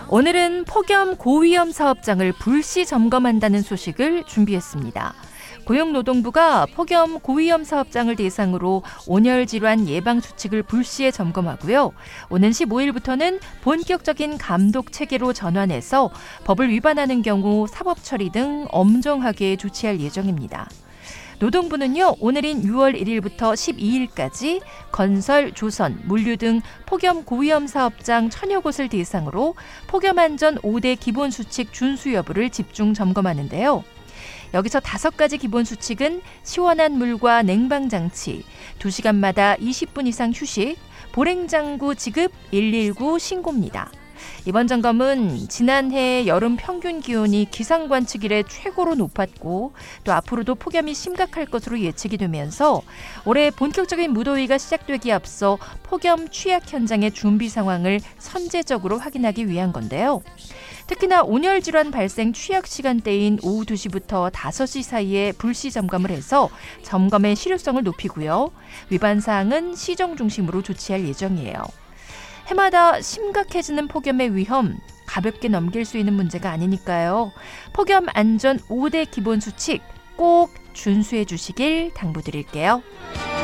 오늘은 폭염 고위험 사업장을 불시 점검한다는 소식을 준비했습니다. 고용노동부가 폭염 고위험 사업장을 대상으로 온열 질환 예방 수칙을 불시에 점검하고요. 오는 15일부터는 본격적인 감독 체계로 전환해서 법을 위반하는 경우 사법 처리 등 엄정하게 조치할 예정입니다. 노동부는요, 오늘인 6월 1일부터 12일까지 건설, 조선, 물류 등 폭염 고위험 사업장 1000여 곳을 대상으로 폭염안전 5대 기본수칙 준수 여부를 집중 점검하는데요. 여기서 5가지 기본수칙은 시원한 물과 냉방장치, 2시간마다 20분 이상 휴식, 보냉장구 지급, 119 신고입니다. 이번 점검은 지난해 여름 평균 기온이 기상관측 이래 최고로 높았고 또 앞으로도 폭염이 심각할 것으로 예측이 되면서 올해 본격적인 무더위가 시작되기에 앞서 폭염 취약 현장의 준비 상황을 선제적으로 확인하기 위한 건데요. 특히나 온열 질환 발생 취약 시간대인 오후 2시부터 5시 사이에 불시 점검을 해서 점검의 실효성을 높이고요. 위반 사항은 시정 중심으로 조치할 예정이에요. 해마다 심각해지는 폭염의 위험, 가볍게 넘길 수 있는 문제가 아니니까요. 폭염 안전 5대 기본 수칙 꼭 준수해 주시길 당부드릴게요.